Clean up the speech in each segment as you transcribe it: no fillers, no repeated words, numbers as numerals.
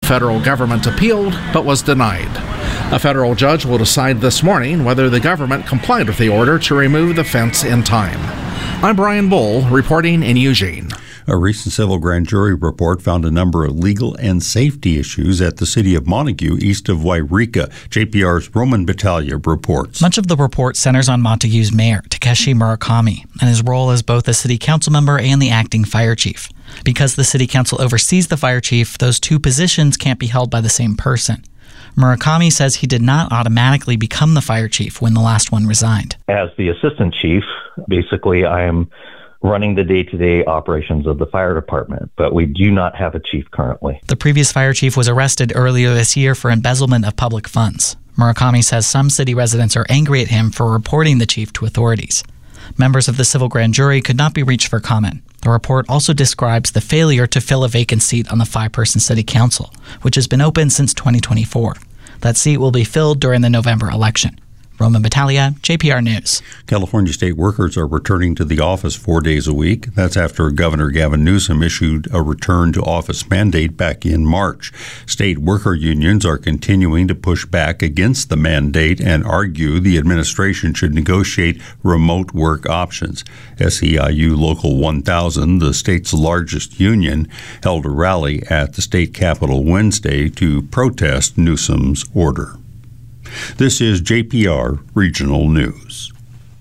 Federal government appealed, but was denied. A federal judge will decide this morning whether the government complied with the order to remove the fence in time. I'm Brian Bull, reporting in Eugene. A recent civil grand jury report found a number of legal and safety issues at the city of Montague, east of Wairika. JPR's Roman Battaglia reports. Much of the report centers on Montague's mayor, Takeshi Murakami, and his role as both a city council member and the acting fire chief. Because the city council oversees the fire chief, those two positions can't be held by the same person. Murakami says he did not automatically become the fire chief when the last one resigned. As the assistant chief, basically I am running the day-to-day operations of the fire department, but we do not have a chief currently. The previous fire chief was arrested earlier this year for embezzlement of public funds. Murakami says some city residents are angry at him for reporting the chief to authorities. Members of the civil grand jury could not be reached for comment. The report also describes the failure to fill a vacant seat on the 5-person city council, which has been open since 2024. That seat will be filled during the November election. Roman Battaglia, JPR News. California state workers are returning to the office 4 days a week. That's after Governor Gavin Newsom issued a return to office mandate back in March. State worker unions are continuing to push back against the mandate and argue the administration should negotiate remote work options. SEIU Local 1000, the state's largest union, held a rally at the state capitol Wednesday to protest Newsom's order. This is JPR Regional News.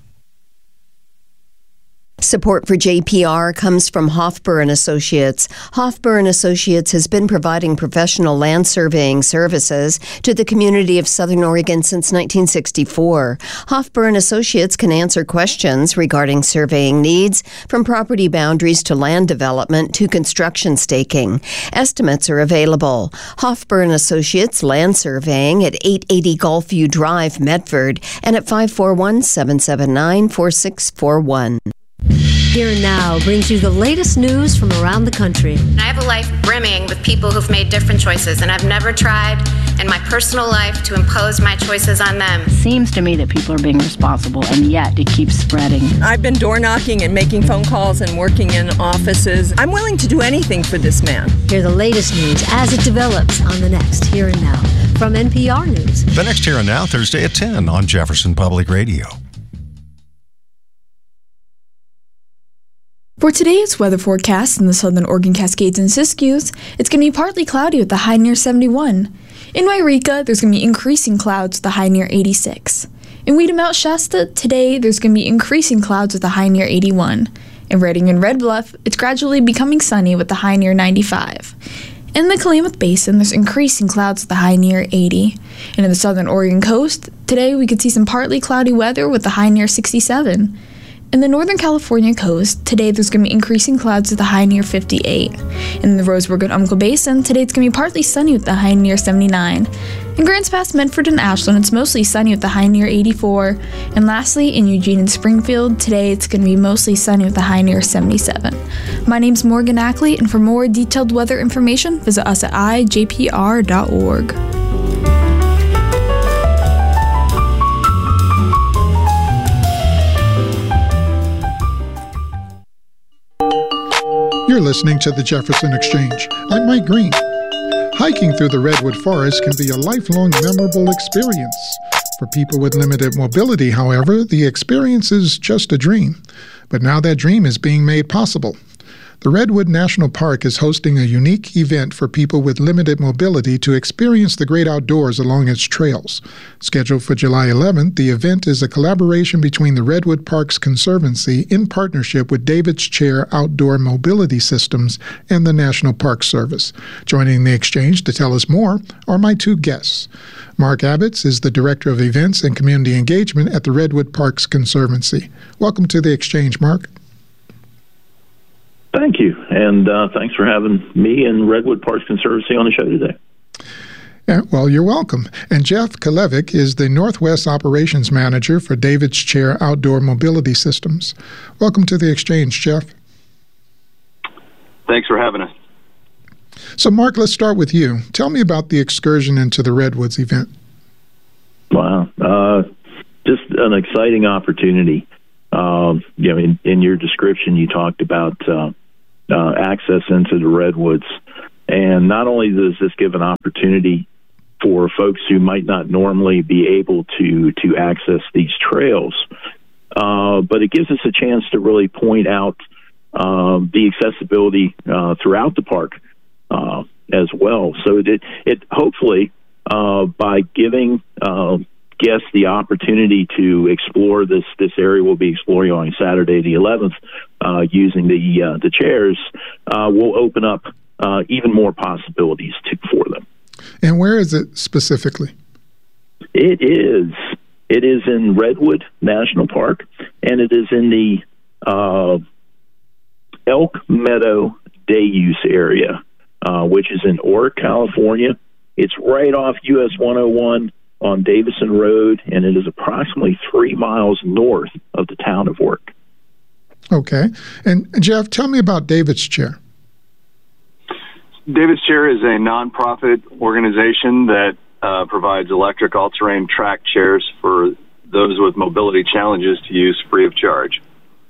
Support for JPR comes from Hofbauer & Associates. Hofbauer & Associates has been providing professional land surveying services to the community of Southern Oregon since 1964. Hofbauer & Associates can answer questions regarding surveying needs, from property boundaries to land development to construction staking. Estimates are available. Hofbauer & Associates Land Surveying at 880 Gulfview Drive, Medford, and at 541-779-4641. Here and Now brings you the latest news from around the country. I have a life brimming with people who've made different choices, and I've never tried in my personal life to impose my choices on them. It seems to me that people are being responsible, and yet it keeps spreading. I've been door knocking and making phone calls and working in offices. I'm willing to do anything for this man. Hear the latest news as it develops on the next Here and Now from NPR News. The next Here and Now, Thursday at 10 on Jefferson Public Radio. For today's weather forecast in the southern Oregon Cascades and Siskiyous, it's going to be partly cloudy with the high near 71. In Wairika, there's going to be increasing clouds with the high near 86. In Weed and Mount Shasta, today there's going to be increasing clouds with the high near 81. In Redding and Red Bluff, it's gradually becoming sunny with the high near 95. In the Klamath Basin, there's increasing clouds with the high near 80. And in the southern Oregon coast, today we could see some partly cloudy weather with the high near 67. In the Northern California coast, today there's going to be increasing clouds with a high near 58. In the Roseburg and Umpqua Basin, today it's going to be partly sunny with a high near 79. In Grants Pass, Medford, and Ashland, it's mostly sunny with a high near 84. And lastly, in Eugene and Springfield, today it's going to be mostly sunny with a high near 77. My name's Morgan Ackley, and for more detailed weather information, visit us at ijpr.org. You're listening to the Jefferson Exchange. I'm Mike Green. Hiking through the Redwood Forest can be a lifelong memorable experience. For people with limited mobility, however, the experience is just a dream. But now that dream is being made possible. The Redwood National Park is hosting a unique event for people with limited mobility to experience the great outdoors along its trails. Scheduled for July 11th, the event is a collaboration between the Redwood Parks Conservancy in partnership with David's Chair Outdoor Mobility Systems and the National Park Service. Joining the exchange to tell us more are my two guests. Mark Abbots is the Director of Events and Community Engagement at the Redwood Parks Conservancy. Welcome to the exchange, Mark. Thank you, and thanks for having me and Redwood Parks Conservancy on the show today. Yeah, well, you're welcome. And Jeff Kalevic is the Northwest Operations Manager for David's Chair Outdoor Mobility Systems. Welcome to the exchange, Jeff. Thanks for having us. So, Mark, let's start with you. Tell me about the excursion into the Redwoods event. Wow, just an exciting opportunity. In your description, you talked about access into the Redwoods And not only does this give an opportunity for folks who might not normally be able to access these trails, but it gives us a chance to really point out the accessibility throughout the park as well. So it hopefully, by giving guests the opportunity to explore this area we'll be exploring on Saturday the 11th using the chairs, will open up even more possibilities for them. And where is it specifically? It is in Redwood National Park, and it is in the Elk Meadow Day Use area, which is in Oric, California. It's right off US 101 on Davison Road, and it is approximately 3 miles north of the town of Oric. Okay. And Jeff, tell me about David's Chair. David's Chair is a nonprofit organization that provides electric all-terrain track chairs for those with mobility challenges to use free of charge.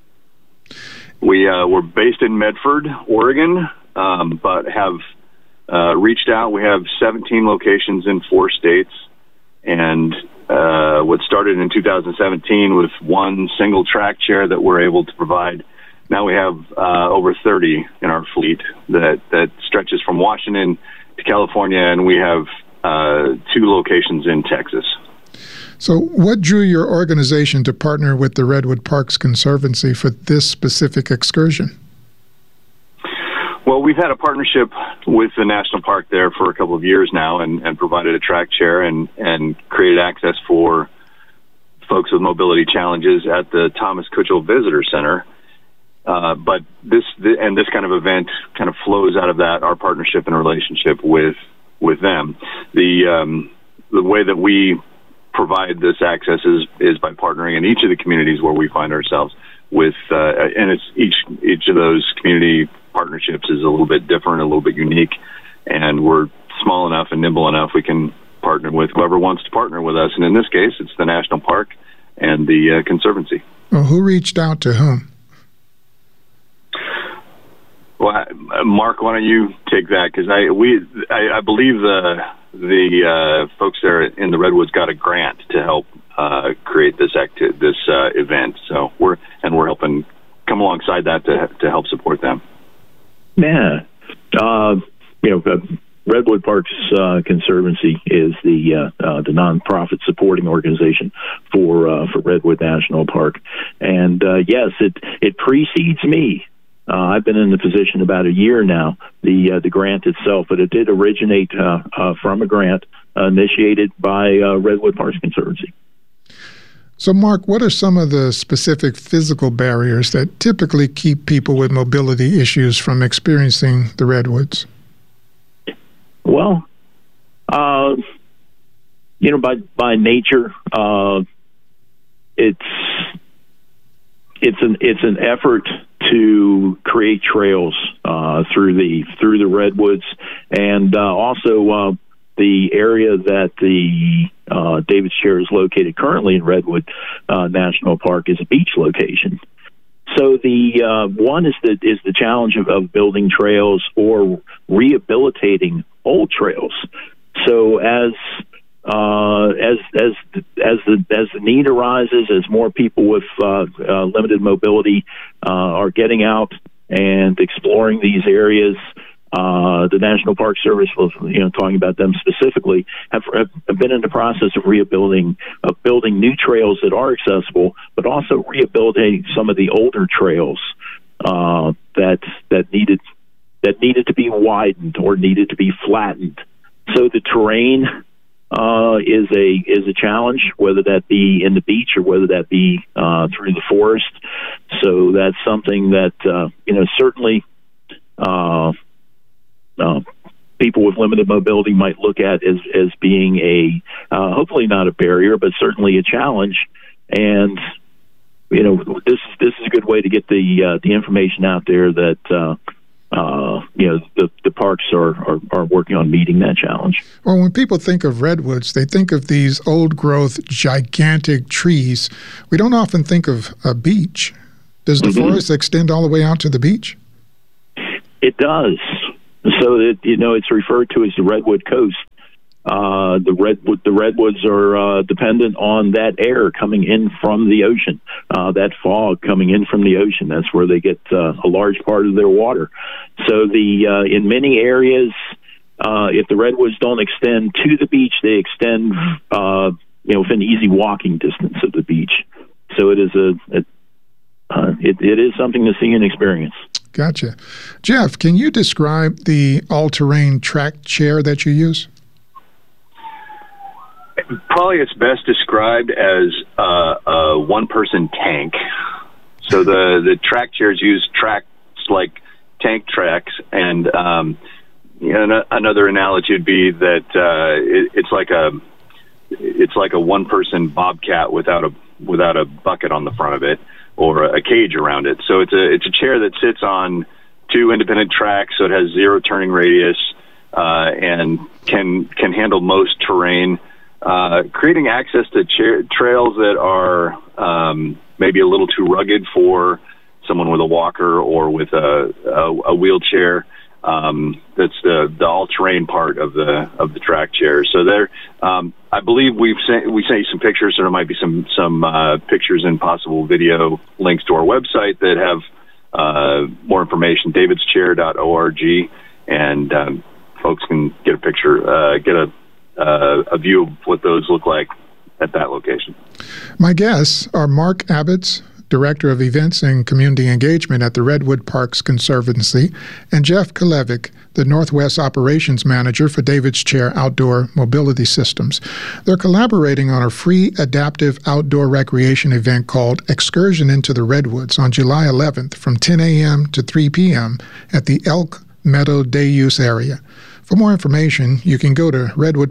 We're based in Medford, Oregon, but have reached out. We have 17 locations in 4 states, and what started in 2017 with one single track chair that we're able to provide. Now we have over 30 in our fleet that stretches from Washington to California, and we have 2 locations in Texas. So what drew your organization to partner with the Redwood Parks Conservancy for this specific excursion? Well, we've had a partnership with the national park there for a couple of years now, and provided a track chair and created access for folks with mobility challenges at the Thomas Kuchel Visitor Center. But this kind of event kind of flows out of that, our partnership and relationship with them. The way that we provide this access is by partnering in each of the communities where we find ourselves with, and it's each of those community partnerships is a little bit different, a little bit unique, and we're small enough and nimble enough we can partner with whoever wants to partner with us. And in this case, it's the National Park and the Conservancy. Well, who reached out to whom? Well, Mark, why don't you take that? Because I believe the folks there in the Redwoods got a grant to help create this event. So we're helping come alongside that to help support them. Yeah, Redwood Parks Conservancy is the nonprofit supporting organization for Redwood National Park, and yes, it precedes me. I've been in the position about a year now, the grant itself, but it did originate from a grant initiated by Redwood Parks Conservancy. So, Mark, what are some of the specific physical barriers that typically keep people with mobility issues from experiencing the Redwoods? Well, by nature, it's an effort to create trails through the Redwoods, and also the area that the David's Chair is located currently in Redwood National Park is a beach location. So the one is the challenge of building trails or rehabilitating old trails. So as the need arises, as more people with limited mobility are getting out and exploring these areas, the National Park Service, talking about them specifically, have been in the process of building new trails that are accessible, but also rehabilitating some of the older trails that needed to be widened or needed to be flattened. So the terrain is a challenge, whether that be in the beach or whether that be through the forest. So that's something that certainly people with limited mobility might look at as being a hopefully not a barrier, but certainly a challenge. And this is a good way to get the information out there that the parks are working on meeting that challenge. Well, when people think of redwoods, they think of these old-growth, gigantic trees. We don't often think of a beach. Does the forest extend all the way out to the beach? It does. So that, it's referred to as the Redwood Coast. The redwoods are dependent on that air coming in from the ocean, that fog coming in from the ocean. That's where they get a large part of their water. So in many areas, if the redwoods don't extend to the beach, they extend within easy walking distance of the beach. So it is it is something to see and experience. Gotcha. Jeff, can you describe the all-terrain track chair that you use? Probably it's best described as a one-person tank. So the track chairs use tracks like tank tracks, and another analogy would be that it's like a one-person bobcat without a bucket on the front of it or a cage around it. So it's a chair that sits on two independent tracks, so it has zero turning radius and can handle most terrain. Creating access to trails that are maybe a little too rugged for someone with a walker or with a wheelchair. That's the all-terrain part of the track chair. So there, I believe we sent you some pictures. So there might be some pictures and possible video links to our website that have more information. davidschair.org, and folks can get a picture, get a view of what those look like at that location. My guests are Mark Abitz, Director of Events and Community Engagement at the Redwood Parks Conservancy, and Jeff Kalevic, the Northwest Operations Manager for David's Chair Outdoor Mobility Systems. They're collaborating on a free adaptive outdoor recreation event called Excursion into the Redwoods on July 11th from 10 a.m. to 3 p.m. at the Elk Meadow Day Use Area. For more information, you can go to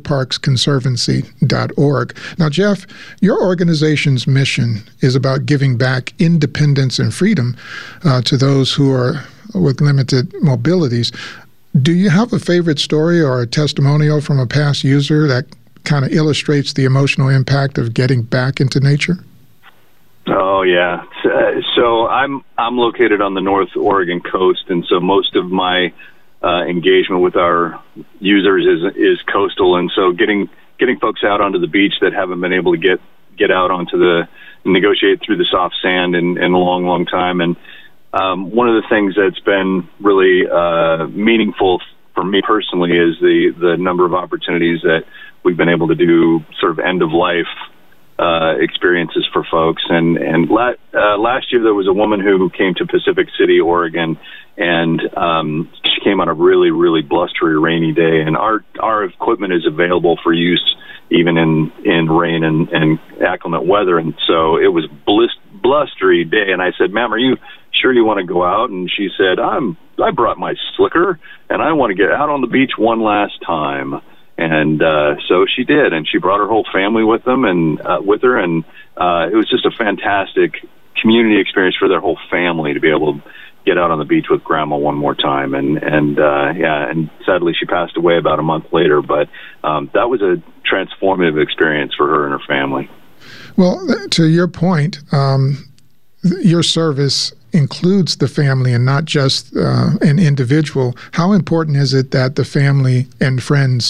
redwoodparksconservancy.org. Now, Jeff, your organization's mission is about giving back independence and freedom to those who are with limited mobilities. Do you have a favorite story or a testimonial from a past user that kind of illustrates the emotional impact of getting back into nature? Oh, yeah. So I'm located on the North Oregon coast, and so most of my engagement with our users is coastal, and so getting folks out onto the beach that haven't been able to get out onto negotiate through the soft sand in a long time. And one of the things that's been really meaningful for me personally is the number of opportunities that we've been able to do sort of end of life experiences for folks. And last year there was a woman who came to Pacific City, Oregon, and she came on a really, really blustery, rainy day. And our equipment is available for use even in rain and inclement weather. And so it was blustery day. And I said, "Ma'am, are you sure you want to go out?" And she said, I brought my slicker and I want to get out on the beach one last time. And so she did, and she brought her whole family with her, and it was just a fantastic community experience for their whole family to be able to get out on the beach with Grandma one more time. And sadly she passed away about a month later, but that was a transformative experience for her and her family. Well, to your point, your service includes the family and not just an individual. How important is it that the family and friends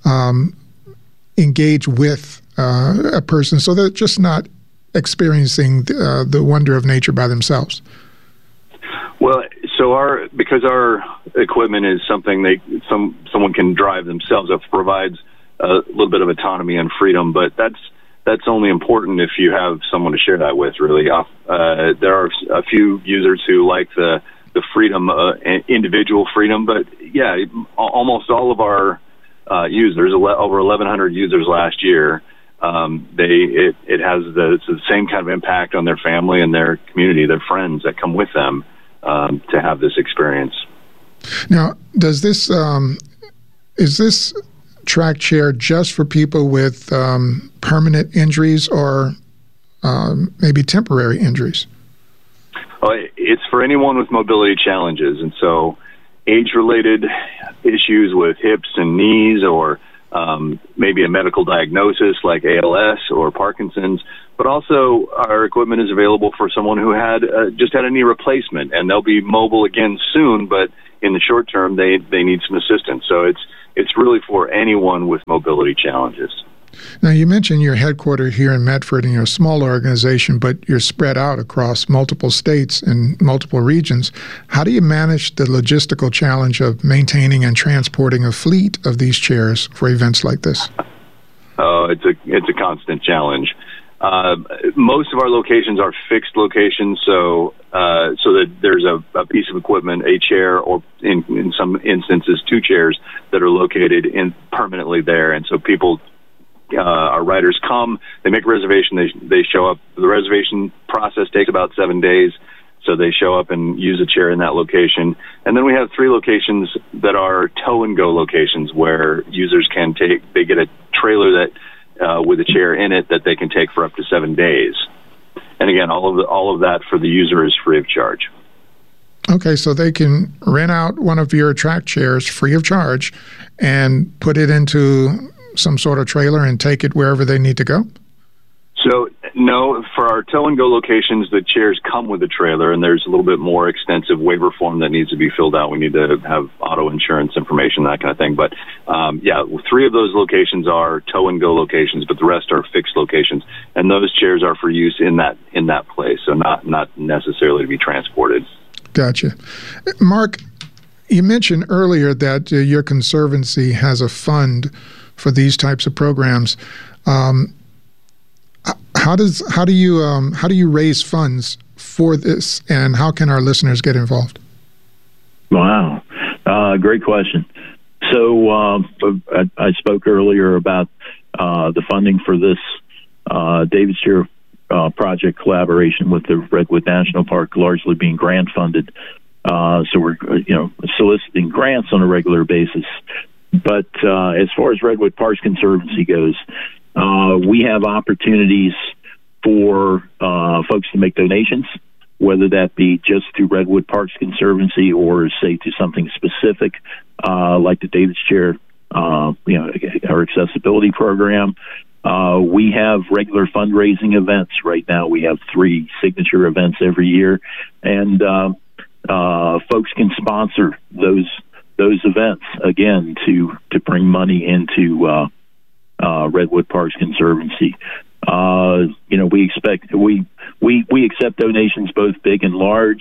engage with a person so they're just not experiencing the wonder of nature by themselves? Well, so because our equipment is something someone can drive themselves, it provides a little bit of autonomy and freedom, but that's only important if you have someone to share that with, really. There are a few users who like the freedom, individual freedom, but yeah, almost all of our users, over 1,100 users last year, it has the same kind of impact on their family and their community, their friends that come with them to have this experience. Now, is this track chair just for people with permanent injuries or maybe temporary injuries? It's for anyone with mobility challenges, and so age-related issues with hips and knees, or maybe a medical diagnosis like ALS or Parkinson's. But also, our equipment is available for someone who just had a knee replacement, and they'll be mobile again soon, but in the short term, they need some assistance. So it's really for anyone with mobility challenges. Now, you mentioned you're headquartered here in Medford and you're a small organization, but you're spread out across multiple states and multiple regions. How do you manage the logistical challenge of maintaining and transporting a fleet of these chairs for events like this? It's a constant challenge. Most of our locations are fixed locations, so that there's a piece of equipment, a chair, or in some instances, 2 chairs that are located permanently there, and so people. Our riders come, they make a reservation, they show up. The reservation process takes about 7 days, so they show up and use a chair in that location. And then we have 3 locations that are tow-and-go locations where users they get a trailer that with a chair in it that they can take for up to 7 days. And again, all of that for the user is free of charge. Okay, so they can rent out one of your track chairs free of charge and put it into some sort of trailer and take it wherever they need to go? So, no, for our tow-and-go locations, the chairs come with a trailer, and there's a little bit more extensive waiver form that needs to be filled out. We need to have auto insurance information, that kind of thing. But, 3 of those locations are tow-and-go locations, but the rest are fixed locations. And those chairs are for use in that place, so not necessarily to be transported. Gotcha. Mark, you mentioned earlier that your conservancy has a fund for these types of programs. How do you raise funds for this, and how can our listeners get involved? Wow, great question. So I spoke earlier about the funding for this David's Chair project collaboration with the Redwood National Park largely being grant funded. So we're soliciting grants on a regular basis. But as far as Redwood Parks Conservancy goes, we have opportunities for folks to make donations, whether that be just to Redwood Parks Conservancy or, say, to something specific like the David's Chair, our accessibility program. We have regular fundraising events. Right now we have 3 signature events every year, and folks can sponsor those events, again, to bring money into Redwood Parks Conservancy. We accept donations both big and large.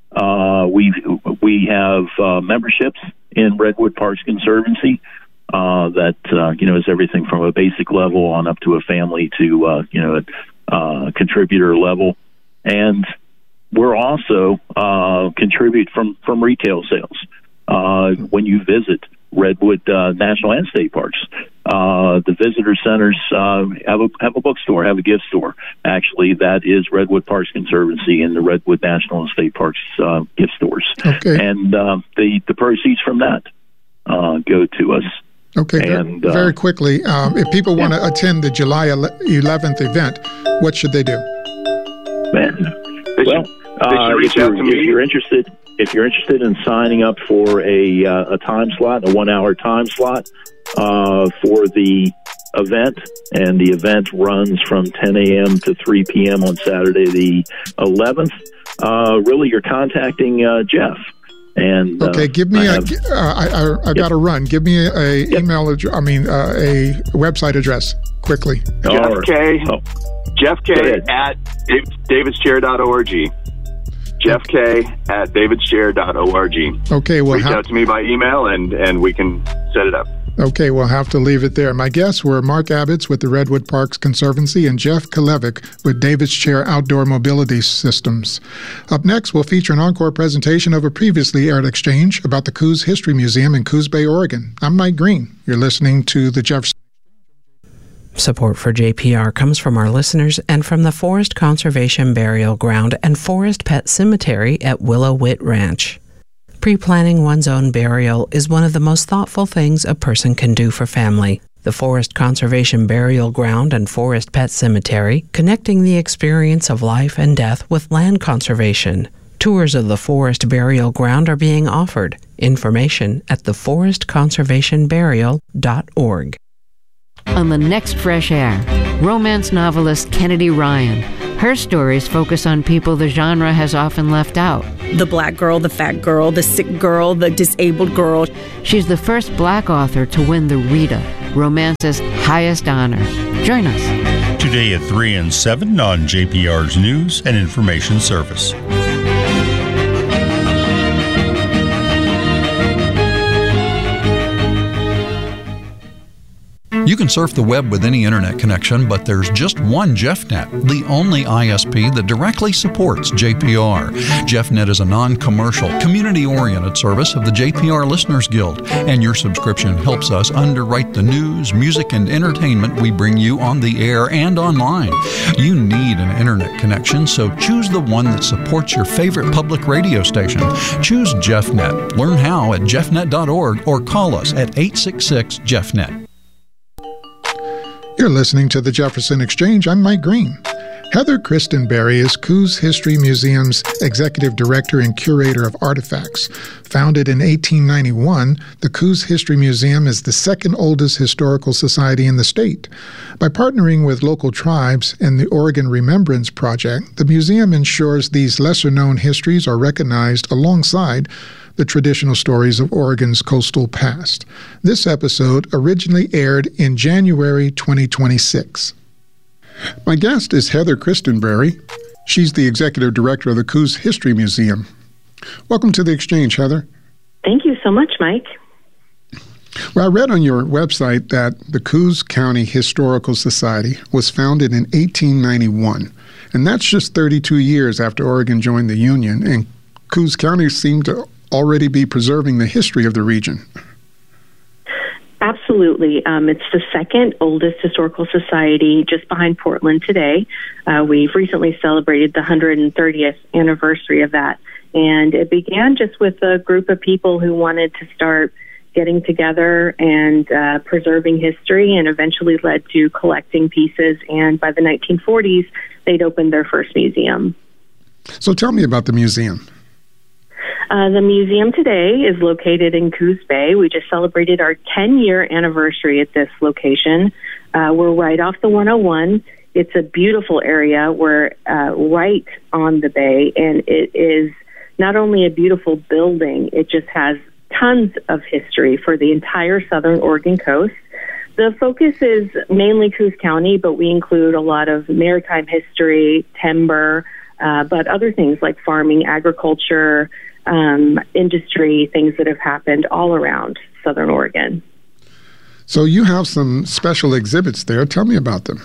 We have memberships in Redwood Parks Conservancy that is everything from a basic level on up to a family to a contributor level, and we're also contribute from retail sales. When you visit Redwood National and State Parks, the visitor centers have a bookstore, have a gift store. Actually, that is Redwood Parks Conservancy and the Redwood National and State Parks gift stores. Okay. And the proceeds from that go to us. Okay, and, very quickly, if people want to attend the July 11th event, what should they do? They should reach out to me. If you're interested in signing up for a time slot, a 1-hour time slot for the event, and the event runs from 10 a.m. to 3 p.m. on Saturday the 11th, really you're contacting Jeff. And okay, give me I got to run. Give me a email address. A website address quickly. Jeff K at davidschair.org. Jeff K at davidschair.org. Okay, reach out to me by email and we can set it up. Okay, we'll have to leave it there. My guests were Mark Abitz with the Redwood Parks Conservancy and Jeff Kalevic with David's Chair Outdoor Mobility Systems. Up next, we'll feature an encore presentation of a previously aired exchange about the Coos History Museum in Coos Bay, Oregon. I'm Mike Green. You're listening to the Jefferson. Support for JPR comes from our listeners and from the Forest Conservation Burial Ground and Forest Pet Cemetery at Willow Whit Ranch. Pre-planning one's own burial is one of the most thoughtful things a person can do for family. The Forest Conservation Burial Ground and Forest Pet Cemetery, connecting the experience of life and death with land conservation. Tours of the Forest Burial Ground are being offered. Information at theforestconservationburial.org. On the next Fresh Air, romance novelist Kennedy Ryan Her stories focus on people the genre has often left out. The black girl, the fat girl, the sick girl, the disabled girl. She's the first black author to win the Rita, romance's highest honor. Join us. Today at 3 and 7 on JPR's News and Information Service. You can surf the web with any internet connection, but there's just one JeffNet, the only ISP that directly supports JPR. JeffNet is a non-commercial, community-oriented service of the JPR Listeners Guild, and your subscription helps us underwrite the news, music, and entertainment we bring you on the air and online. You need an internet connection, so choose the one that supports your favorite public radio station. Choose JeffNet. Learn how at jeffnet.org or call us at 866-JeffNet. You're listening to the Jefferson Exchange. I'm Mike Green. Heather Christenberry is Coos History Museum's Executive Director and Curator of Artifacts. Founded in 1891, the Coos History Museum is the second oldest historical society in the state. By partnering with local tribes and the Oregon Remembrance Project, the museum ensures these lesser-known histories are recognized alongside the traditional stories of Oregon's coastal past. This episode originally aired in January 2026. My guest is Heather Christenberry. She's the Executive Director of the Coos History Museum. Welcome to the Exchange, Heather. Thank you so much, Mike. Well, I read on your website that the Coos County Historical Society was founded in 1891, and that's just 32 years after Oregon joined the Union, and Coos County seemed to already be preserving the history of the region. Absolutely. It's the second oldest historical society, just behind Portland today. We've recently celebrated the 130th anniversary of that. And it began just with a group of people who wanted to start getting together and preserving history, and eventually led to collecting pieces. And by the 1940s, they'd opened their first museum. So tell me about the museum. The museum today is located in Coos Bay. We just celebrated our 10-year anniversary at this location. We're right off the 101. It's a beautiful area. We're right on the bay, and it is not only a beautiful building, it just has tons of history for the entire southern Oregon coast. The focus is mainly Coos County, but we include a lot of maritime history, timber, but other things like farming, agriculture, industry, things that have happened all around Southern Oregon. So you have some special exhibits there. Tell me about them.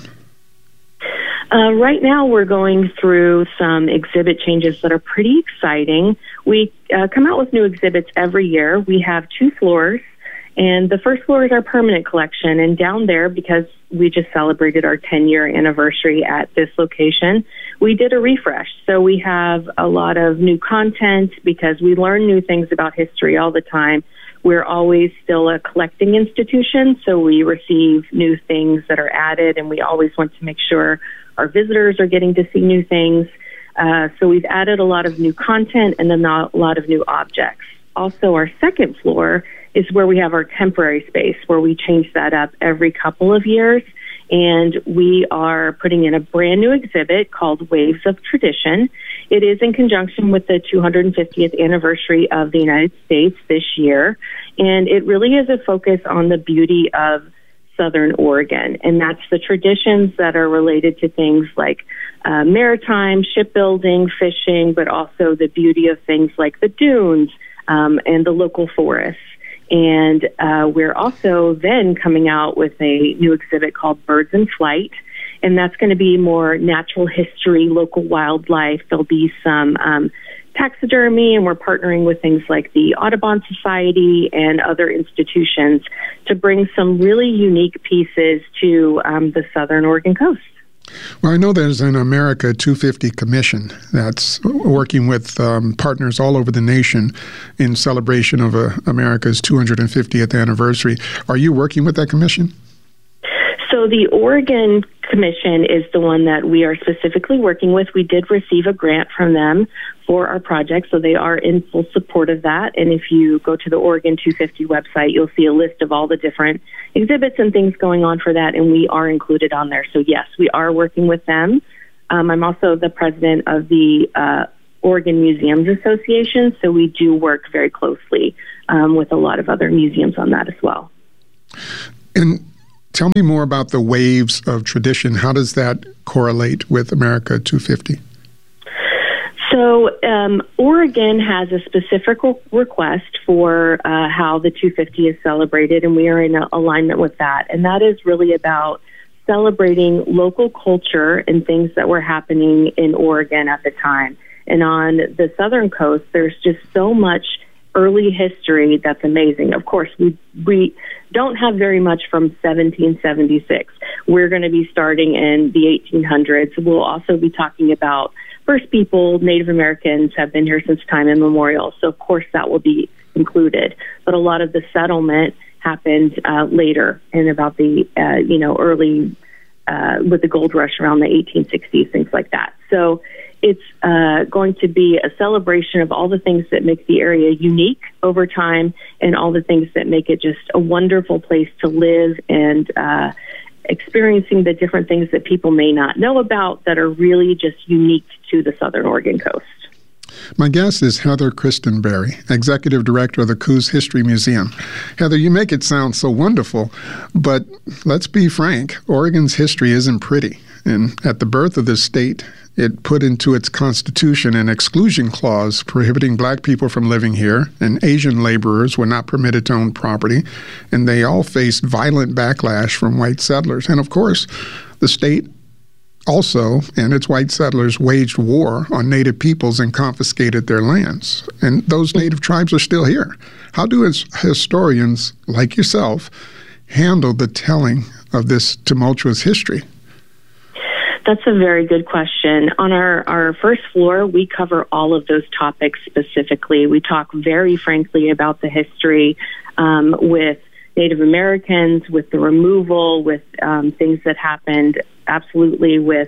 Right now we're going through some exhibit changes that are pretty exciting. We come out with new exhibits every year. We have 2 floors, and the first floor is our permanent collection. And down there, because we just celebrated our 10-year anniversary at this location, we did a refresh. So we have a lot of new content because we learn new things about history all the time. We're always still a collecting institution, so we receive new things that are added, and we always want to make sure our visitors are getting to see new things. So we've added a lot of new content and then a lot of new objects. Also, our second floor is where we have our temporary space, where we change that up every couple of years. And we are putting in a brand new exhibit called Waves of Tradition. It is in conjunction with the 250th anniversary of the United States this year. And it really is a focus on the beauty of Southern Oregon. And that's the traditions that are related to things like maritime, shipbuilding, fishing, but also the beauty of things like the dunes and the local forests. And we're also then coming out with a new exhibit called Birds in Flight, and that's going to be more natural history, local wildlife. There'll be some taxidermy, and we're partnering with things like the Audubon Society and other institutions to bring some really unique pieces to the Southern Oregon coast. Well, I know there's an America 250 Commission that's working with partners all over the nation in celebration of America's 250th anniversary. Are you working with that commission? So the Oregon Commission is the one that we are specifically working with. We did receive a grant from them for our project, so they are in full support of that. And if you go to the Oregon 250 website, you'll see a list of all the different exhibits and things going on for that, and we are included on there. So yes, we are working with them I'm also the president of the Oregon Museums Association, so we do work very closely with a lot of other museums on that as well. And tell me more about the waves of tradition. How does that correlate with America 250? So Oregon has a specific request for how the 250 is celebrated, and we are in alignment with that. And that is really about celebrating local culture and things that were happening in Oregon at the time. And on the southern coast, there's just so much early history that's amazing. Of course, we don't have very much from 1776. We're going to be starting in the 1800s. We'll also be talking about First people, Native Americans, have been here since time immemorial. So, of course, that will be included. But a lot of the settlement happened later in about the, early, with the gold rush around the 1860s, things like that. So it's going to be a celebration of all the things that make the area unique over time and all the things that make it just a wonderful place to live and experiencing the different things that people may not know about that are really just unique to the Southern Oregon coast. My guest is Heather Christenberry, Executive Director of the Coos History Museum. Heather, you make it sound so wonderful, but let's be frank, Oregon's history isn't pretty. And at the birth of this state, it put into its constitution an exclusion clause prohibiting black people from living here, and Asian laborers were not permitted to own property, and they all faced violent backlash from white settlers. And of course, the state also, and its white settlers, waged war on Native peoples and confiscated their lands. And those Native tribes are still here. How do historians like yourself handle the telling of this tumultuous history? That's a very good question. On our first floor, we cover all of those topics specifically. We talk very frankly about the history with Native Americans, with the removal, with things that happened, absolutely with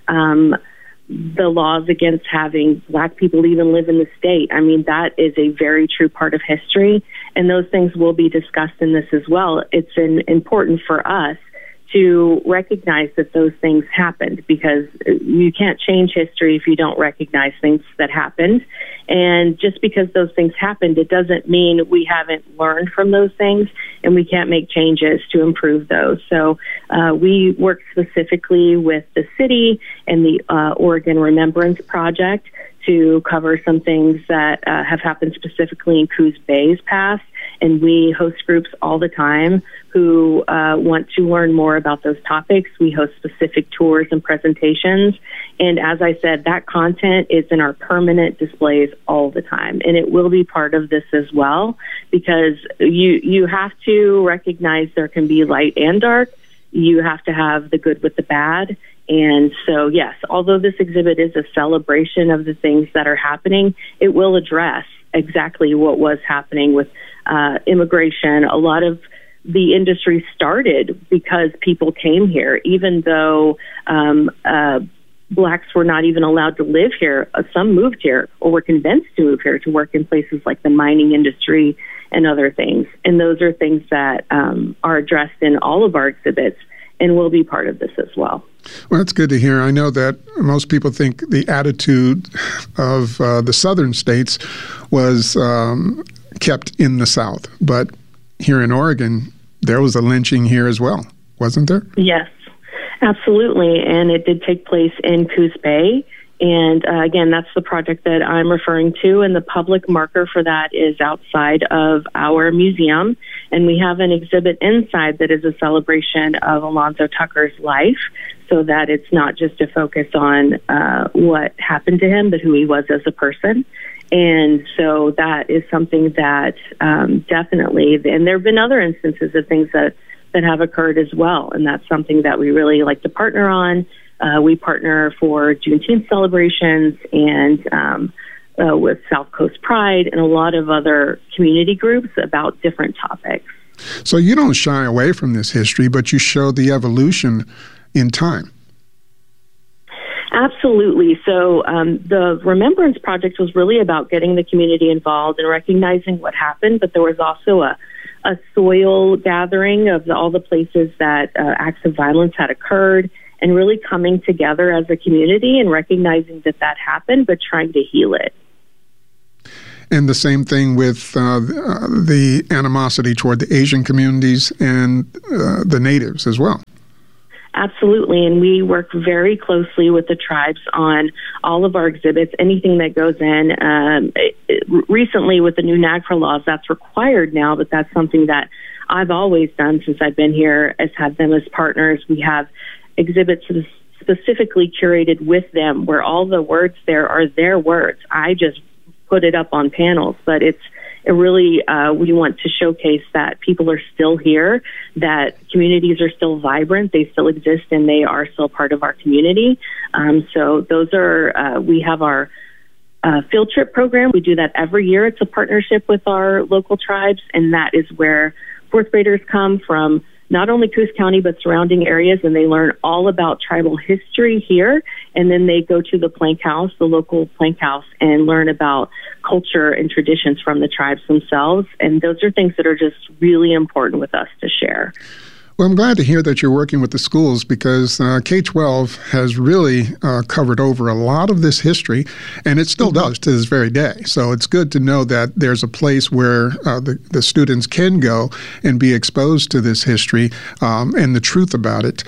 the laws against having black people even live in the state. I mean, that is a very true part of history, and those things will be discussed in this as well. It's important for us to recognize that those things happened, because you can't change history if you don't recognize things that happened. And just because those things happened, it doesn't mean we haven't learned from those things and we can't make changes to improve those. So we work specifically with the city and the Oregon Remembrance Project to cover some things that have happened specifically in Coos Bay's past. And we host groups all the time who want to learn more about those topics. We host specific tours and presentations. And as I said, that content is in our permanent displays all the time. And it will be part of this as well, because you have to recognize there can be light and dark. You have to have the good with the bad. And so, yes, although this exhibit is a celebration of the things that are happening, it will address exactly what was happening with immigration. A lot of the industry started because people came here, even though blacks were not even allowed to live here. Some moved here or were convinced to move here to work in places like the mining industry and other things. And those are things that are addressed in all of our exhibits and will be part of this as well. Well, that's good to hear. I know that most people think the attitude of the southern states was kept in the South. But here in Oregon, there was a lynching here as well, wasn't there? Yes, absolutely. And it did take place in Coos Bay. And again, that's the project that I'm referring to. And the public marker for that is outside of our museum. And we have an exhibit inside that is a celebration of Alonzo Tucker's life, so that it's not just a focus on what happened to him, but who he was as a person. And so that is something that definitely, and there have been other instances of things that have occurred as well. And that's something that we really like to partner on. We partner for Juneteenth celebrations and with South Coast Pride and a lot of other community groups about different topics. So you don't shy away from this history, but you show the evolution in time. Absolutely. So the Remembrance Project was really about getting the community involved and recognizing what happened, but there was also a soil gathering of all the places that acts of violence had occurred and really coming together as a community and recognizing that happened, but trying to heal it. And the same thing with the animosity toward the Asian communities and the natives as well. Absolutely, and we work very closely with the tribes on all of our exhibits, anything that goes in. Recently, with the new NAGPRA laws, that's required now, but that's something that I've always done since I've been here, is have them as partners. We have exhibits specifically curated with them where all the words there are their words. I just put it up on panels, but it really, we want to showcase that people are still here, that communities are still vibrant, they still exist, and they are still part of our community. So those are, we have our field trip program. We do that every year. It's a partnership with our local tribes, and that is where fourth graders come from not only Coos County, but surrounding areas, and they learn all about tribal history here, and then they go to the Plank House, the local Plank House, and learn about culture and traditions from the tribes themselves, and those are things that are just really important with us to share. Well, I'm glad to hear that you're working with the schools, because K-12 has really covered over a lot of this history, and it still does to this very day. So it's good to know that there's a place where the students can go and be exposed to this history and the truth about it.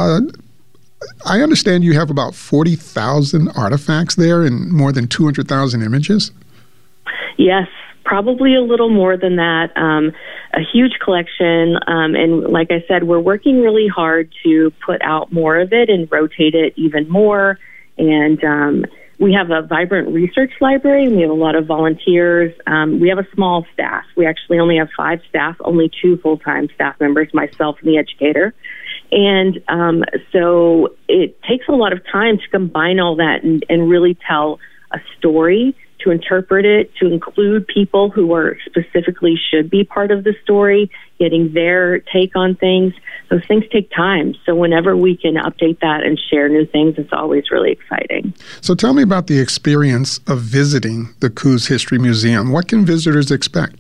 I understand you have about 40,000 artifacts there and more than 200,000 images? Yes. Probably a little more than that, a huge collection. And like I said, we're working really hard to put out more of it and rotate it even more. And we have a vibrant research library, and we have a lot of volunteers. We have a small staff. We actually only have 5 staff, only 2 full-time staff members, myself and the educator. And so it takes a lot of time to combine all that and really tell a story, to interpret it, to include people who are specifically should be part of the story, getting their take on things. Those things take time. So whenever we can update that and share new things, it's always really exciting. So tell me about the experience of visiting the Coos History Museum. What can visitors expect?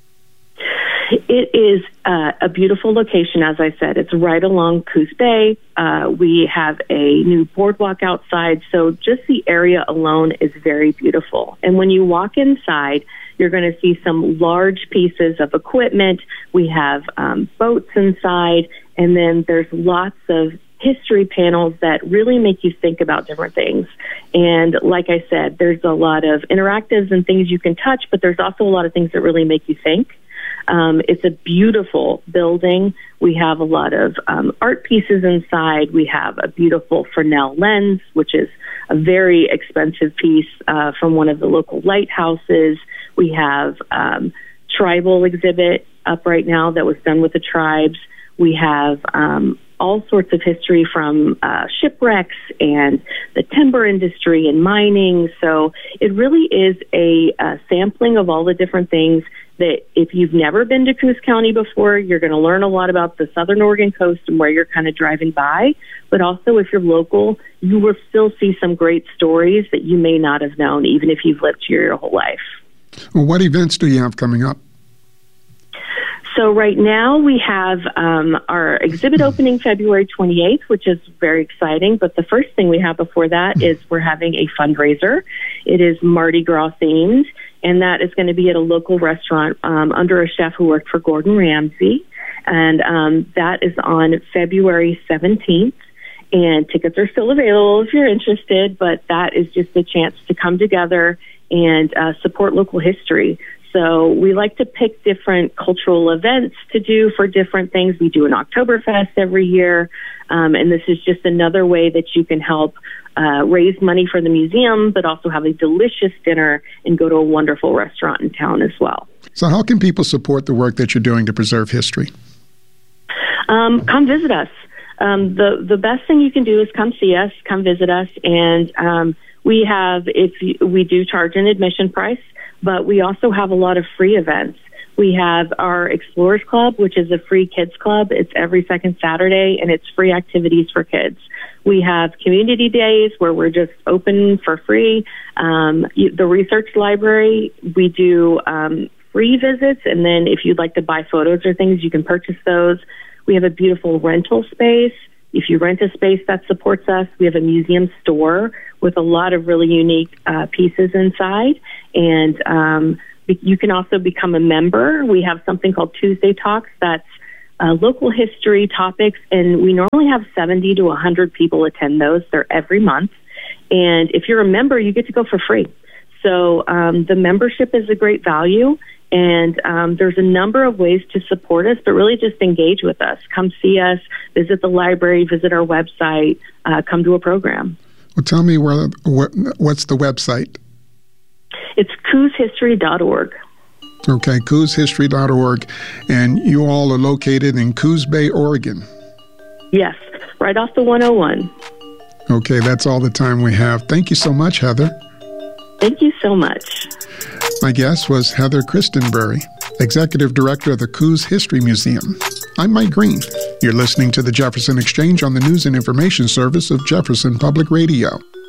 It is a beautiful location, as I said. It's right along Coos Bay. We have a new boardwalk outside, so just the area alone is very beautiful. And when you walk inside, you're going to see some large pieces of equipment. We have boats inside, and then there's lots of history panels that really make you think about different things. And like I said, there's a lot of interactives and things you can touch, but there's also a lot of things that really make you think. It's a beautiful building. We have a lot of art pieces inside. We have a beautiful Fresnel lens, which is a very expensive piece from one of the local lighthouses. We have tribal exhibit up right now that was done with the tribes. We have all sorts of history from shipwrecks and the timber industry and mining. So it really is a sampling of all the different things that if you've never been to Coos County before, you're going to learn a lot about the Southern Oregon coast and where you're kind of driving by. But also if you're local, you will still see some great stories that you may not have known, even if you've lived here your whole life. Well, what events do you have coming up? So right now we have our exhibit opening February 28th, which is very exciting. But the first thing we have before that is we're having a fundraiser. It is Mardi Gras themed, and that is going to be at a local restaurant under a chef who worked for Gordon Ramsay. And that is on February 17th. And tickets are still available if you're interested, but that is just a chance to come together and support local history. So we like to pick different cultural events to do for different things. We do an Oktoberfest every year, and this is just another way that you can help raise money for the museum, but also have a delicious dinner and go to a wonderful restaurant in town as well. So how can people support the work that you're doing to preserve history? Come visit us. The best thing you can do is come see us, come visit us, and we do charge an admission price, but we also have a lot of free events. We have our Explorers Club, which is a free kids club. It's every second Saturday, and it's free activities for kids. We have community days where we're just open for free. The research library, we do free visits, and then if you'd like to buy photos or things, you can purchase those. We have a beautiful rental space If you rent a space that supports us, we have a museum store with a lot of really unique pieces inside. And you can also become a member. We have something called Tuesday Talks that's local history topics, and we normally have 70 to 100 people attend those. They're every month. And if you're a member, you get to go for free. So the membership is a great value, and there's a number of ways to support us, but really just engage with us. Come see us, visit the library, visit our website, come to a program. Well, tell me what's the website? It's cooshistory.org. Okay, cooshistory.org. And you all are located in Coos Bay, Oregon. Yes, right off the 101. Okay, that's all the time we have. Thank you so much, Heather. Thank you so much. My guest was Heather Christenberry, Executive Director of the Coos History Museum. I'm Mike Green. You're listening to the Jefferson Exchange on the News and Information Service of Jefferson Public Radio.